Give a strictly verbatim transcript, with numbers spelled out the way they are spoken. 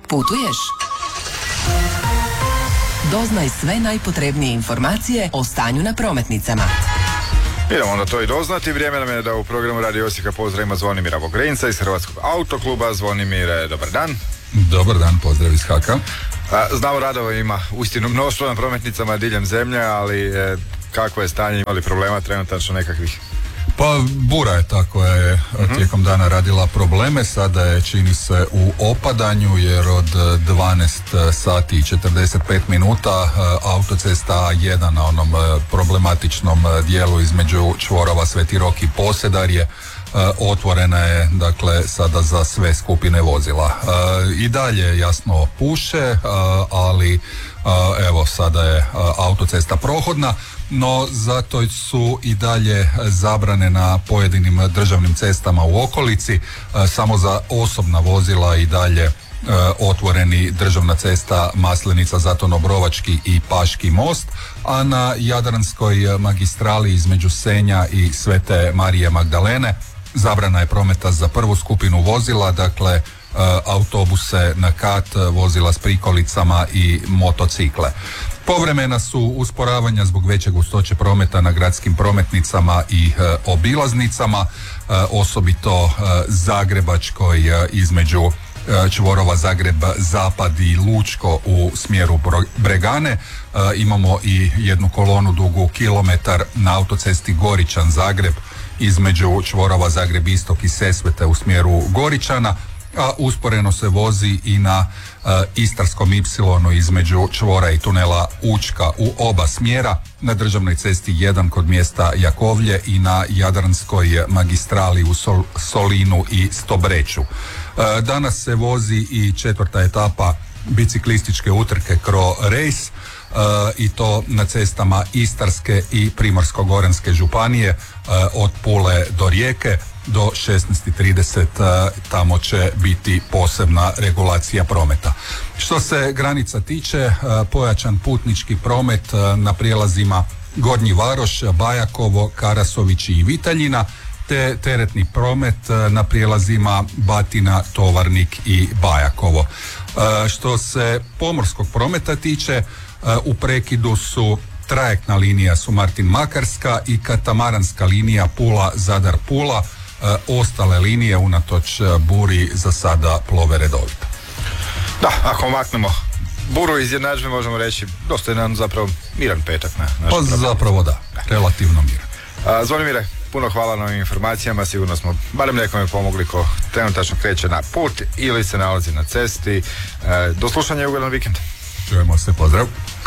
Putuješ? Doznaj sve najpotrebnije informacije o stanju na prometnicama. Idemo onda to i doznati. Vrijeme nam je da u programu Radio Osijeka pozdravimo Zvonimira Vogrinca iz Hrvatskog autokluba. Zvonimire, dobar dan. Dobar dan, pozdrav iz Haka. Znamo, radova ima uistinu mnoštvo na prometnicama diljem zemlje, ali e, kakvo je stanje, imali problema trenutačno nekakvih? Pa bura je ta koja je uh-huh. tijekom dana radila probleme, sada je čini se u opadanju jer od dvanaest sati i četrdeset pet minuta autocesta A jedan na onom problematičnom dijelu između čvorova Sveti Rok i Posedarje otvorena je dakle sada za sve skupine vozila. I dalje jasno puše, ali evo sada je autocesta prohodna, no zato su i dalje zabrane na pojedinim državnim cestama u okolici, samo za osobna vozila i dalje otvoreni državna cesta Maslenica, Zatono-Brovački i Paški most, a na Jadranskoj magistrali između Senja i Svete Marije Magdalene zabrana je prometa za prvu skupinu vozila, dakle autobuse na kat, vozila s prikolicama i motocikle. Povremena su usporavanja zbog veće gustoće prometa na gradskim prometnicama i e, obilaznicama, e, osobito e, Zagrebačkoj e, između e, čvorova Zagreb Zapad i Lučko u smjeru Bregane. E, imamo i jednu kolonu dugu kilometar na autocesti Goričan Zagreb između čvorova Zagreb Istok i Sesvete u smjeru Goričana, a usporeno se vozi i na e, Istarskom ipsilonu između čvora i tunela Učka u oba smjera, na državnoj cesti jedan kod mjesta Jakovlje i na Jadranskoj magistrali u Sol, Solinu i Stobreću. E, danas se vozi i četvrta etapa biciklističke utrke Cro Race, Uh, i to na cestama Istarske i Primorsko-goranske županije, uh, od Pule do Rijeke. Do šesnaest i trideset uh, tamo će biti posebna regulacija prometa. Što se granica tiče, uh, pojačan putnički promet uh, na prijelazima Gornji Varoš, Bajakovo, Karasović i Vitaljina, te teretni promet uh, na prijelazima Batina, Tovarnik i Bajakovo. Uh, što se pomorskog prometa tiče, u prekidu su trajektna linija su Martin Makarska i katamaranska linija Pula Zadar Pula. E, ostale linije unatoč buri za sada plove redovito. Da, ako maknemo buru iz jednadžbe, možemo reći dosta je nam zapravo miran petak na naš Pa problem. Zapravo da, relativno miran. A, Zvonimire, puno hvala na ovim informacijama, sigurno smo barem nekome pomogli ko trenutačno kreće na put ili se nalazi na cesti. E, do slušanja i ugodan vikend. Čujemo se, pozdrav.